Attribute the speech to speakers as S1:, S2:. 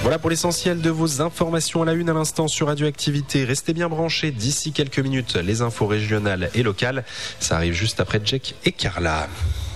S1: Voilà pour l'essentiel de vos informations à la une à l'instant sur Radioactivité. Restez bien branchés d'ici quelques minutes. Les infos régionales et locales. Ça arrive juste après Jack et Carla.